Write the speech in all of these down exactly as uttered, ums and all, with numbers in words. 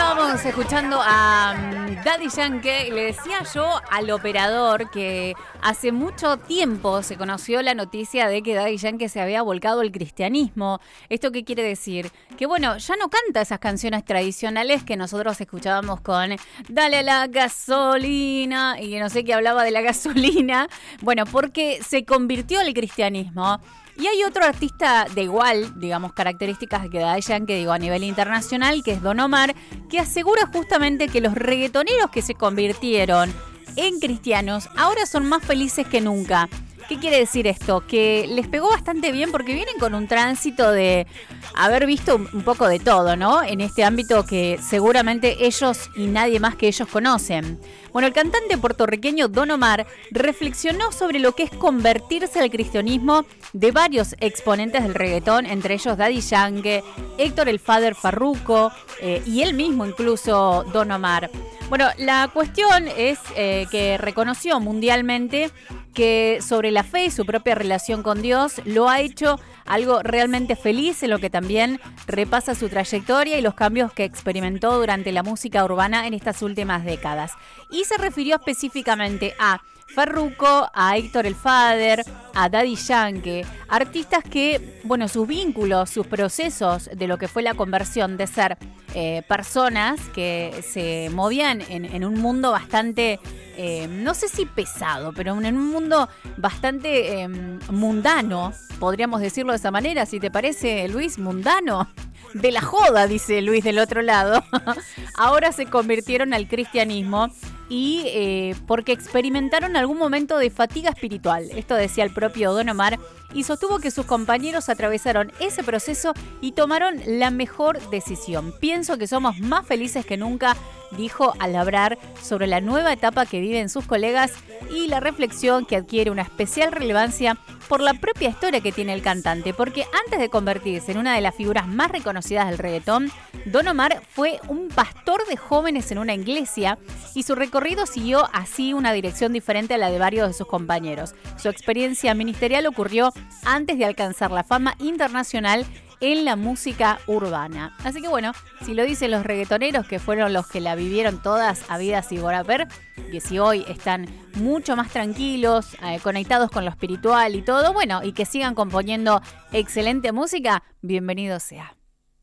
Estábamos escuchando a um, Daddy Yankee y le decía yo al operador que hace mucho tiempo se conoció la noticia de que Daddy Yankee se había volcado al cristianismo. ¿Esto qué quiere decir? Que bueno, ya no canta esas canciones tradicionales que nosotros escuchábamos con Dale a la gasolina y que no sé qué hablaba de la gasolina. Bueno, porque se convirtió al cristianismo. Y hay otro artista de igual, digamos, características que Daddy Yankee, digo, a nivel internacional, que es Don Omar, que asegura justamente que los reggaetoneros que se convirtieron en cristianos ahora son más felices que nunca. ¿Qué quiere decir esto? Que les pegó bastante bien porque vienen con un tránsito de haber visto un poco de todo, ¿no? En este ámbito que seguramente ellos y nadie más que ellos conocen. Bueno, el cantante puertorriqueño Don Omar reflexionó sobre lo que es convertirse al cristianismo de varios exponentes del reggaetón, entre ellos Daddy Yankee, Héctor el Father Farruko eh, y él mismo incluso Don Omar. Bueno, la cuestión es eh, que reconoció mundialmente que sobre la fe y su propia relación con Dios lo ha hecho algo realmente feliz, en lo que también repasa su trayectoria y los cambios que experimentó durante la música urbana en estas últimas décadas. Y se refirió específicamente a Farruko, a Héctor el Father, a Daddy Yankee, artistas que, bueno, sus vínculos, sus procesos de lo que fue la conversión de ser eh, personas que se movían en, en un mundo bastante, eh, no sé si pesado, pero en un mundo bastante eh, mundano, podríamos decirlo de esa manera, si te parece, Luis, mundano. De la joda, dice Luis del otro lado, ahora se convirtieron al cristianismo y eh, porque experimentaron algún momento de fatiga espiritual. Esto decía el propio Don Omar y sostuvo que sus compañeros atravesaron ese proceso y tomaron la mejor decisión. Pienso que somos más felices que nunca, dijo al hablar sobre la nueva etapa que viven sus colegas y la reflexión que adquiere una especial relevancia por la propia historia que tiene el cantante, porque antes de convertirse en una de las figuras más reconocidas del reggaetón, Don Omar fue un pastor de jóvenes en una iglesia y su recorrido siguió así una dirección diferente a la de varios de sus compañeros. Su experiencia ministerial ocurrió antes de alcanzar la fama internacional en la música urbana. Así que bueno, si lo dicen los reggaetoneros, que fueron los que la vivieron todas habidas y por haber, que si hoy están mucho más tranquilos, eh, conectados con lo espiritual y todo, bueno, y que sigan componiendo excelente música, bienvenido sea.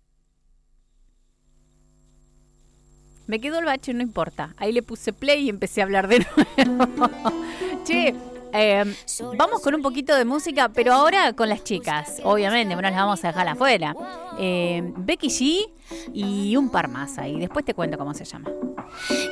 Me quedó el bache, no importa. Ahí le puse play y empecé a hablar de nuevo. Che, Eh, vamos con un poquito de música, pero ahora con las chicas, obviamente, no las vamos a dejar afuera. Eh, Becky G y un par más ahí, después te cuento cómo se llama.